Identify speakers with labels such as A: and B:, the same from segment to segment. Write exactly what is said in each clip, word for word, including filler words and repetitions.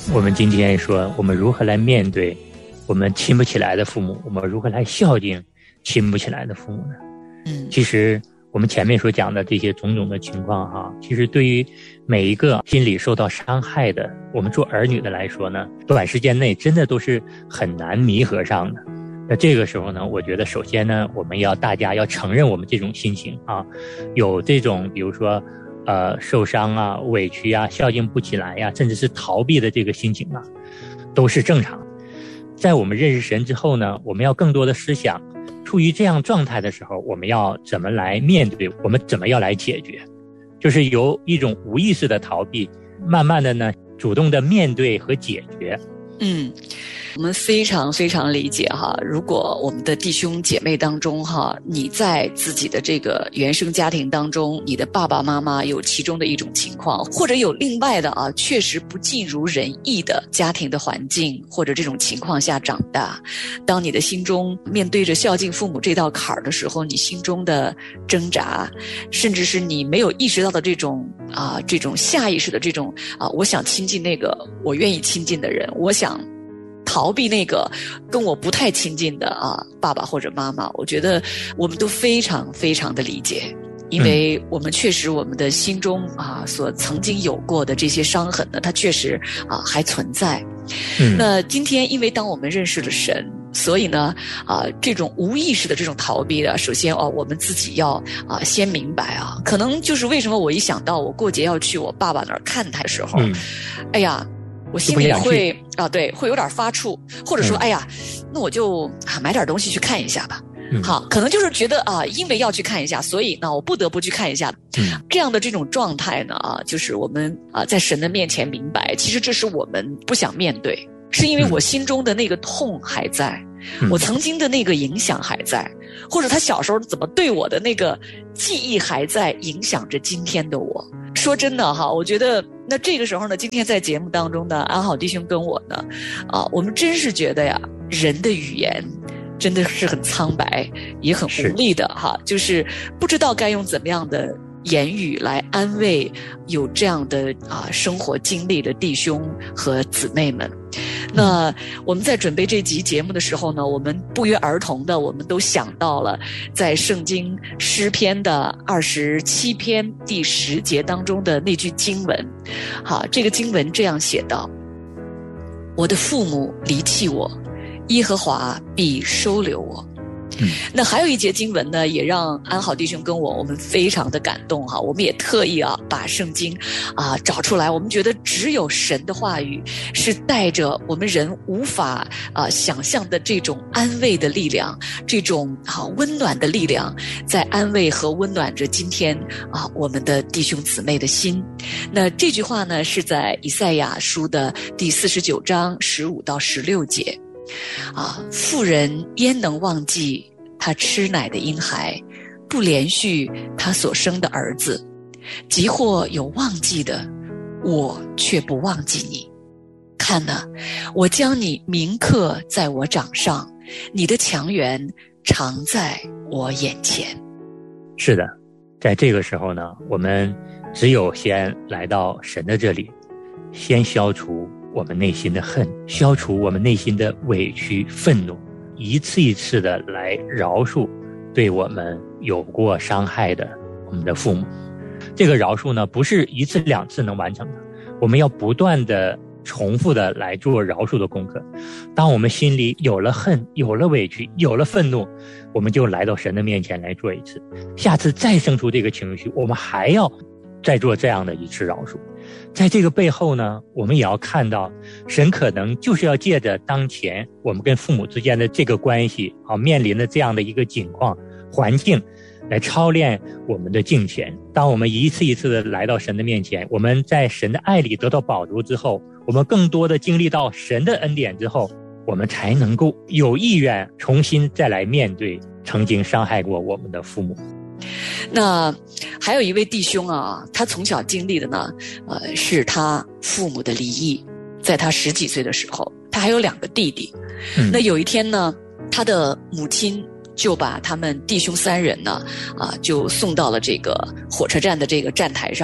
A: 我们今天说，我们如何来面对我们亲不起来的父母，我们如何来孝敬亲不起来的父母呢？
B: 嗯，
A: 其实我们前面所讲的这些种种的情况哈，其实对于每一个心理受到伤害的我们做儿女的来说呢，短时间内真的都是很难弥合上的。那这个时候呢，我觉得首先呢，我们要大家要承认我们这种心情啊，有这种比如说呃受伤啊、委屈啊、孝敬不起来呀、啊，甚至是逃避的这个心情啊，都是正常。在我们认识神之后呢，我们要更多的思想，处于这样状态的时候，我们要怎么来面对，我们怎么要来解决，就是由一种无意识的逃避，慢慢的呢，主动的面对和解决。
B: 嗯，我们非常非常理解哈。如果我们的弟兄姐妹当中哈，你在自己的这个原生家庭当中，你的爸爸妈妈有其中的一种情况，或者有另外的啊，确实不尽如人意的家庭的环境或者这种情况下长大，当你的心中面对着孝敬父母这道坎儿的时候，你心中的挣扎，甚至是你没有意识到的这种啊，这种下意识的这种啊，我想亲近那个我愿意亲近的人，我想逃避那个跟我不太亲近的啊爸爸或者妈妈，我觉得我们都非常非常的理解，因为我们确实我们的心中啊所曾经有过的这些伤痕呢，它确实啊还存在。嗯、那今天因为当我们认识了神，所以呢啊这种无意识的这种逃避的，首先哦我们自己要啊先明白啊，可能就是为什么我一想到我过节要去我爸爸那儿看他的时候，嗯、哎呀。我心里会啊，对，会有点发怵，或者说，嗯、哎呀，那我就啊买点东西去看一下吧。嗯、好，可能就是觉得啊，因为要去看一下，所以呢，我不得不去看一下。嗯、这样的这种状态呢，啊，就是我们啊在神的面前明白，其实这是我们不想面对，是因为我心中的那个痛还在，嗯、我曾经的那个影响还在，或者他小时候怎么对我的那个记忆还在，影响着今天的我。说真的哈，我觉得那这个时候呢，今天在节目当中呢，安好弟兄跟我呢，啊，我们真是觉得呀，人的语言真的是很苍白，也很无力的哈，就是不知道该用怎么样的言语来安慰有这样的啊生活经历的弟兄和姊妹们。那我们在准备这集节目的时候呢，我们不约而同的，我们都想到了在圣经诗篇的二十七篇第十节当中的那句经文。好，这个经文这样写道：我的父母离弃我，耶和华必收留我。嗯、那还有一节经文呢，也让安好弟兄跟我我们非常的感动哈。我们也特意啊把圣经啊找出来，我们觉得只有神的话语是带着我们人无法啊想象的这种安慰的力量，这种啊温暖的力量，在安慰和温暖着今天啊我们的弟兄姊妹的心。那这句话呢是在以赛亚书的第四十九章十五到十六节。啊，妇人焉能忘记她吃奶的婴孩，不连续她所生的儿子？即或有忘记的，我却不忘记你。看哪，我将你铭刻在我掌上，你的强援常在我眼前。
A: 是的，在这个时候呢，我们只有先来到神的这里，先消除我们内心的恨，消除我们内心的委屈愤怒，一次一次的来饶恕对我们有过伤害的我们的父母。这个饶恕呢，不是一次两次能完成的，我们要不断的重复的来做饶恕的功课。当我们心里有了恨，有了委屈，有了愤怒，我们就来到神的面前来做一次，下次再生出这个情绪，我们还要再做这样的一次饶恕。在这个背后呢，我们也要看到神可能就是要借着当前我们跟父母之间的这个关系啊，面临的这样的一个境况环境，来操练我们的敬虔。当我们一次一次的来到神的面前，我们在神的爱里得到饱足之后，我们更多的经历到神的恩典之后，我们才能够有意愿重新再来面对曾经伤害过我们的父母。
B: 那还有一位弟兄啊，他从小经历的呢，呃，是他父母的离异。在他十几岁的时候，他还有两个弟弟。嗯、那有一天呢，他的母亲就把他们弟兄三人呢，啊，就送到了这个火车站的这个站台上。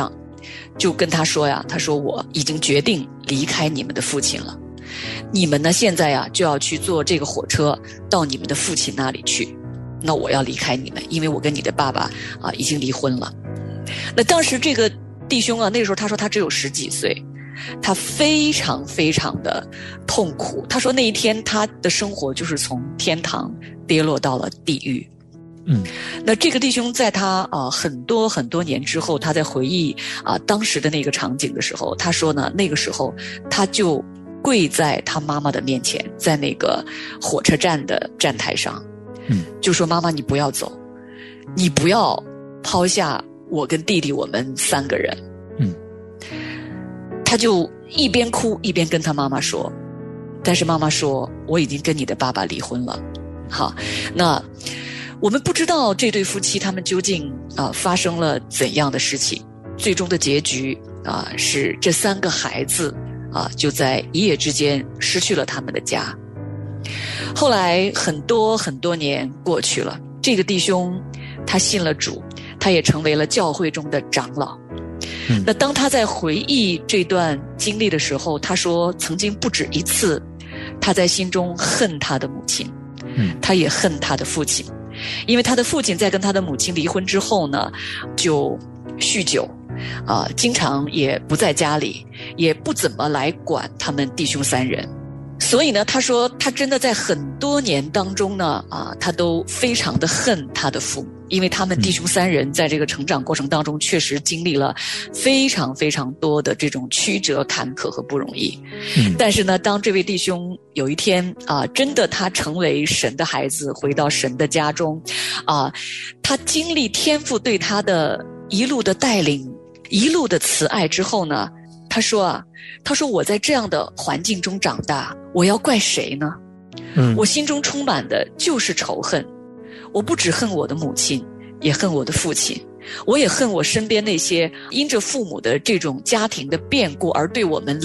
B: 就跟他说呀，他说我已经决定离开你们的父亲了，你们呢现在呀就要去坐这个火车到你们的父亲那里去，那我要离开你们，因为我跟你的爸爸啊已经离婚了。那当时这个弟兄啊，那个时候他说他只有十几岁，他非常非常的痛苦，他说那一天他的生活就是从天堂跌落到了地狱。
A: 嗯，
B: 那这个弟兄在他啊、呃、很多很多年之后，他在回忆啊、呃、当时的那个场景的时候，他说呢，那个时候他就跪在他妈妈的面前，在那个火车站的站台上，
A: 嗯，
B: 就说妈妈你不要走，你不要抛下我跟弟弟我们三个人。
A: 嗯，
B: 他就一边哭一边跟他妈妈说，但是妈妈说我已经跟你的爸爸离婚了。好，那我们不知道这对夫妻他们究竟啊、呃、发生了怎样的事情，最终的结局啊、呃、是这三个孩子啊、呃、就在一夜之间失去了他们的家。后来很多很多年过去了，这个弟兄他信了主，他也成为了教会中的长老。
A: 嗯，
B: 那当他在回忆这段经历的时候，他说曾经不止一次他在心中恨他的母亲，
A: 嗯，
B: 他也恨他的父亲，因为他的父亲在跟他的母亲离婚之后呢，就酗酒啊、呃，经常也不在家里，也不怎么来管他们弟兄三人。所以呢，他说他真的在很多年当中呢，啊，他都非常的恨他的父母，因为他们弟兄三人在这个成长过程当中确实经历了非常非常多的这种曲折坎坷和不容易。
A: 嗯，
B: 但是呢，当这位弟兄有一天啊，真的他成为神的孩子，回到神的家中，啊，他经历天父对他的一路的带领，一路的慈爱之后呢，他说啊，他说我在这样的环境中长大，我要怪谁呢？
A: 嗯，
B: 我心中充满的就是仇恨，我不只恨我的母亲，也恨我的父亲，我也恨我身边那些因着父母的这种家庭的变故而对我们